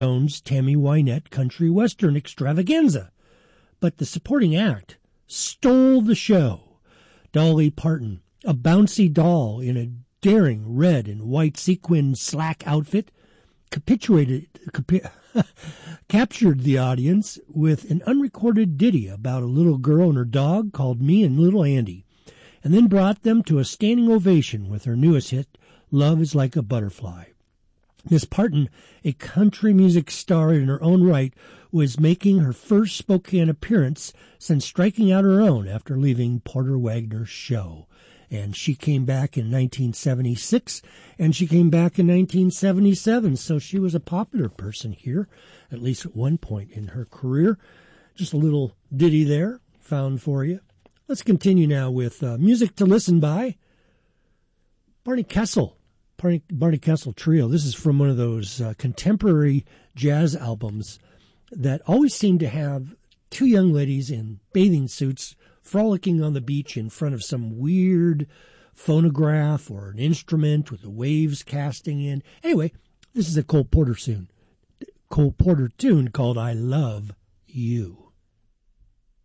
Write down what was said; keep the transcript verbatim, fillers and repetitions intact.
Jones' Tammy Wynette country western extravaganza. But the supporting act stole the show. Dolly Parton, a bouncy doll in a daring red and white sequin slack outfit, capitulated, capi- captured the audience with an unrecorded ditty about a little girl and her dog called Me and Little Andy, and then brought them to a standing ovation with her newest hit, Love is Like a Butterfly. Miss Parton, a country music star in her own right, was making her first Spokane appearance since striking out her own after leaving Porter Wagner's show. And she came back in nineteen seventy-six, and she came back in nineteen seventy-seven, so she was a popular person here, at least at one point in her career. Just a little ditty there, found for you. Let's continue now with uh, music to listen by. Barney Kessel. Barney, Barney Kessel Trio. This is from one of those uh, contemporary jazz albums that always seem to have two young ladies in bathing suits frolicking on the beach in front of some weird phonograph or an instrument with the waves casting in. Anyway, this is a Cole Porter tune, Cole Porter tune called I Love You.